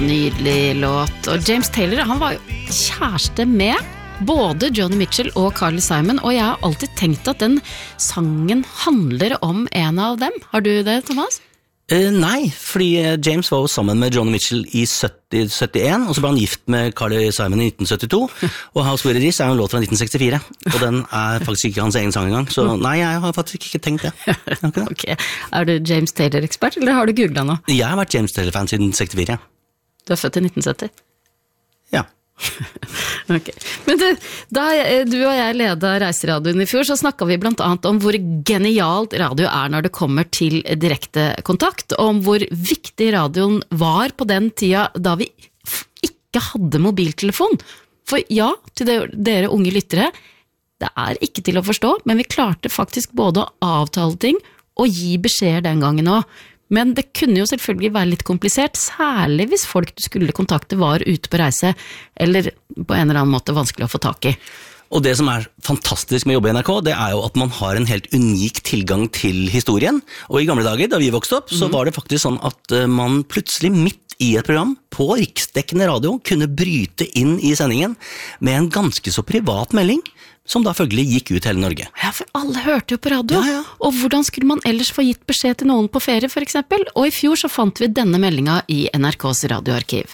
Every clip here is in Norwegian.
nydelig låt. Og James Taylor, han var jo kjæreste med både Joni Mitchell og Carly Simon, og jeg har alltid tenkt at den sangen handler om en av dem. Har du det, Thomas? Nei, fordi James var jo sammen med Joni Mitchell i 70-71, og så ble han gift med Carly Simon i 1972, og House Where It Is jo en låt fra 1964, og den faktisk ikke hans egen sang engang, så nei, jeg har faktisk ikke tenkt det. Ok, du James Taylor-ekspert, eller har du googlet nå? Jeg har vært James Taylor-fan siden 64. Du født i 1970? Ja. Ok, men da du og jeg ledet Reiseradioen i fjor, så snakket vi blant annet om hvor genialt radio når det kommer til direkte kontakt, og om hvor viktig radioen var på den tida da vi ikke hadde mobiltelefon. For ja, til dere unge lyttere, det ikke til å forstå, men vi klarte faktisk både å avtale ting og gi beskjeder den gangen også. Men det kunne jo selvfølgelig være litt komplisert, særlig hvis folk du skulle kontakte var ute på reise, eller på en eller annen måte vanskelig å få tak i. Og det som fantastisk med å jobbe i NRK, det jo at man har en helt unik tilgang til historien. Og i gamle dager, da vi vokste opp, så var det faktisk sånn at man plutselig midt i et program på riksdekkende radio kunne bryte inn i sendingen med en ganske så privat melding, som da følgelig gikk ut hele Norge. Ja, for alle hørte jo på radio. Ja. Og hvordan skulle man ellers få gitt beskjed til noen på ferie, for eksempel? Og i fjor så fant vi denne meldingen i NRKs radioarkiv.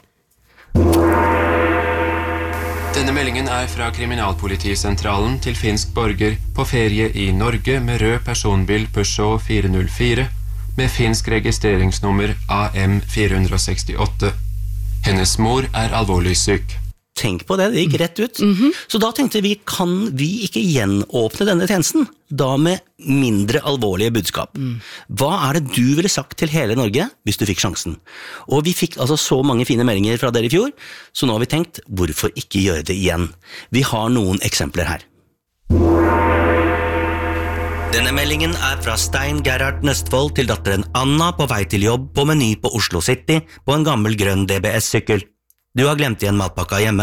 Denne meldingen fra Kriminalpolitisentralen til finsk borger på ferie i Norge med rød personbil Peugeot 404 med finsk registreringsnummer AM468. Hennes mor alvorlig syk. Tenk på det gikk rett ut. Så da tenkte vi, kan vi ikke gjenåpne denne tjenesten? Da med mindre alvorlige budskap. Hva det du ville sagt til hele Norge hvis du fikk sjansen? Og vi fikk altså så mange fine meldinger fra dere i fjor, så nå har vi tenkt, hvorfor ikke gjøre det igjen? Vi har noen eksempler her. Denne meldingen fra Stein Gerhard Nøstvold til datteren Anna på vei til jobb på Meny på Oslo City på en gammel grønn DBS-sykkel. Du har glemt igjen matpakka hjemme.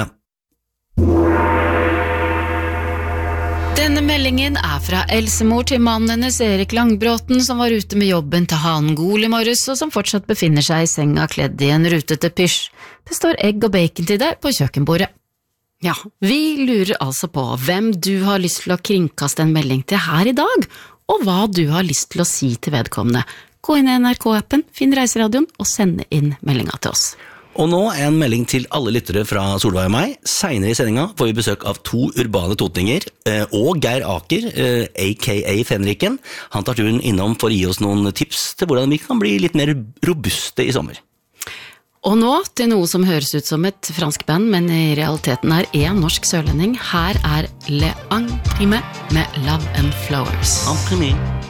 Denne meldingen fra Elsemor til mannen hennes Erik Langbråten, som var ute med jobben til hanen Gol i morges, og som fortsatt befinner seg i senga kledd i en rutete pysj. Det står egg og bacon til deg på kjøkkenbordet. Ja, vi lurer altså på hvem du har lyst til å kringkaste en melding til her i dag, og hva du har lyst til å si til vedkommende. Gå inn i NRK-appen, finn Reiseradioen og send inn meldinga til oss. Og nå en melding til alle lyttere fra Solveig og meg. Senere i sendinga får vi besøk av 2 urbane totninger, og Geir Aker, a.k.a. Fenriken. Han tar turen innom for å gi oss noen tips til hvordan vi kan bli litt mer robuste i sommer. Og nå til noe som høres ut som et fransk band, men i realiteten en norsk sørlending. Her Le Imprimé med Love and Flowers. Imprimé.